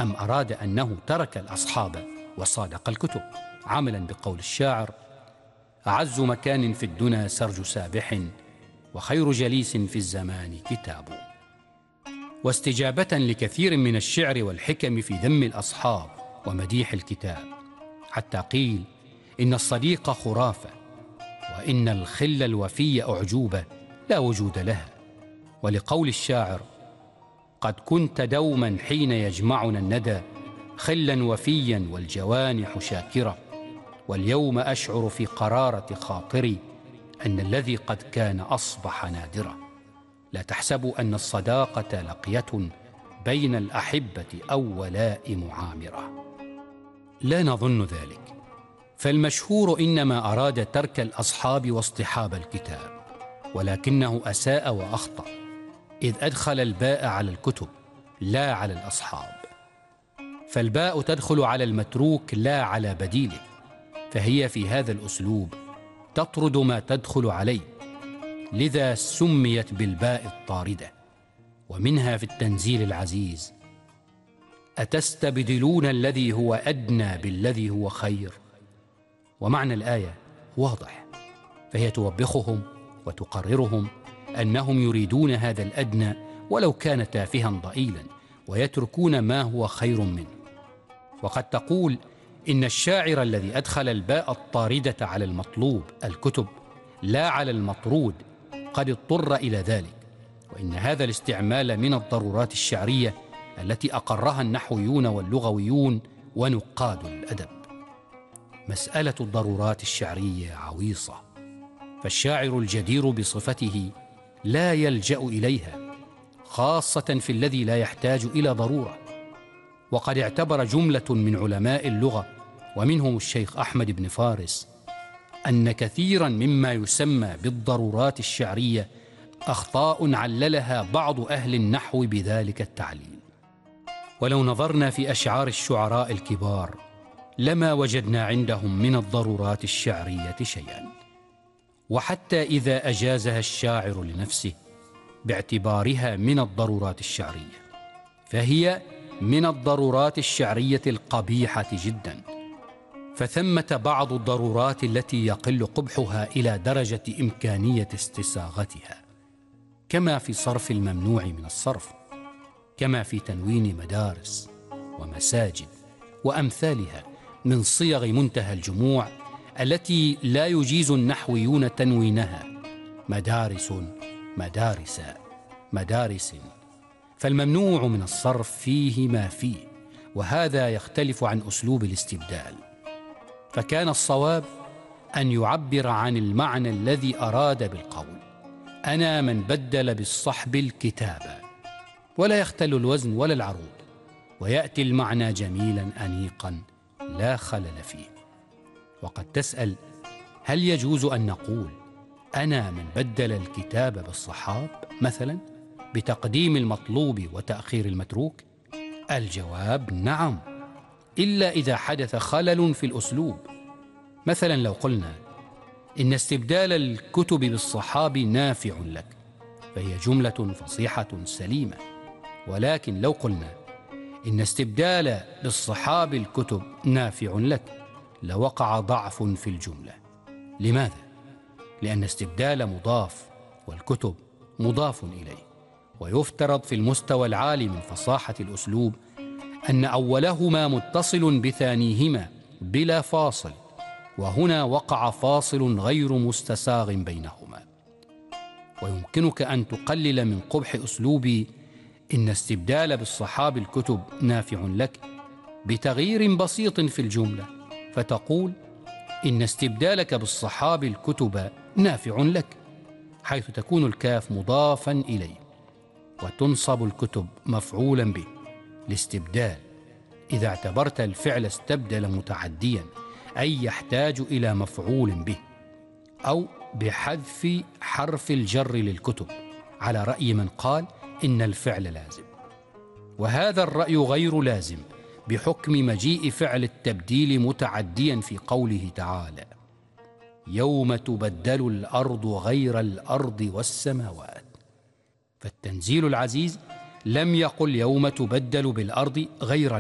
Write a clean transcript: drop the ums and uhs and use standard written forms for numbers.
أم أراد أنه ترك الأصحاب وصادق الكتب، عملا بقول الشاعر: أعز مكان في الدنا سرج سابح، وخير جليس في الزمان كتاب. واستجابة لكثير من الشعر والحكم في ذم الأصحاب ومديح الكتاب، حتى قيل إن الصديق خرافة، وإن الخل الوفي أعجوبة لا وجود لها. ولقول الشاعر: قد كنت دوما حين يجمعنا الندى خلا وفيا والجوانح شاكرة، واليوم أشعر في قرارة خاطري أن الذي قد كان أصبح نادرا. لا تحسبوا أن الصداقة لقية بين الأحبة أو ولاء معامرة، لا نظن ذلك، فالمشهور إنما أراد ترك الأصحاب واصطحاب الكتاب، ولكنه أساء وأخطأ، إذ أدخل الباء على الكتب لا على الأصحاب، فالباء تدخل على المتروك لا على بديله، فهي في هذا الأسلوب تطرد ما تدخل عليه، لذا سميت بالباء الطاردة. ومنها في التنزيل العزيز: أتستبدلون الذي هو أدنى بالذي هو خير. ومعنى الآية واضح، فهي توبخهم وتقررهم أنهم يريدون هذا الأدنى ولو كان تافها ضئيلا، ويتركون ما هو خير منه. وقد تقول إن الشاعر الذي أدخل الباء الطاردة على المطلوب الكتب لا على المطرود قد اضطر إلى ذلك، وإن هذا الاستعمال من الضرورات الشعرية التي أقرها النحويون واللغويون ونقاد الأدب. مسألة الضرورات الشعرية عويصة، فالشاعر الجدير بصفته لا يلجأ إليها، خاصة في الذي لا يحتاج إلى ضرورة. وقد اعتبر جملة من علماء اللغة ومنهم الشيخ أحمد بن فارس أن كثيرا مما يسمى بالضرورات الشعرية أخطاء عللها بعض أهل النحو بذلك التعليل. ولو نظرنا في أشعار الشعراء الكبار لما وجدنا عندهم من الضرورات الشعرية شيئا، وحتى إذا أجازها الشاعر لنفسه باعتبارها من الضرورات الشعرية، فهي من الضرورات الشعرية القبيحة جدا. فثمة بعض الضرورات التي يقل قبحها إلى درجة إمكانية استساغتها، كما في صرف الممنوع من الصرف، كما في تنوين مدارس ومساجد وأمثالها من صيغ منتهى الجموع التي لا يجيز النحويون تنوينها: مدارس، مدارس، مدارس. فالممنوع من الصرف فيه ما فيه، وهذا يختلف عن أسلوب الاستبدال. فكان الصواب أن يعبر عن المعنى الذي أراد بالقول: أنا من بدل بالصحب الكتابة، ولا يختل الوزن ولا العروض، ويأتي المعنى جميلا أنيقا لا خلل فيه. وقد تسأل: هل يجوز أن نقول أنا من بدل الكتاب بالصحاب مثلا، بتقديم المطلوب وتأخير المتروك؟ الجواب نعم، إلا إذا حدث خلل في الأسلوب. مثلا لو قلنا إن استبدال الكتب بالصحاب نافع لك، فهي جملة فصيحة سليمة. ولكن لو قلنا إن استبدال بالصحاب الكتب نافع لك، لوقع ضعف في الجملة. لماذا؟ لأن استبدال مضاف والكتب مضاف إليه، ويفترض في المستوى العالي من فصاحة الأسلوب أن أولهما متصل بثانيهما بلا فاصل، وهنا وقع فاصل غير مستساغ بينهما. ويمكنك أن تقلل من قبح أسلوبي إن استبدال بالصحاب الكتب نافع لك بتغيير بسيط في الجملة، فتقول إن استبدالك بالصحاب الكتب نافع لك، حيث تكون الكاف مضافا إليه، وتنصب الكتب مفعولا به لاستبدال، إذا اعتبرت الفعل استبدل متعديا أي يحتاج إلى مفعول به، أو بحذف حرف الجر للكتب على رأي من قال إن الفعل لازم. وهذا الرأي غير لازم بحكم مجيء فعل التبديل متعديا في قوله تعالى: يوم تبدل الأرض غير الأرض والسماوات. فالتنزيل العزيز لم يقل يوم تبدل بالأرض غير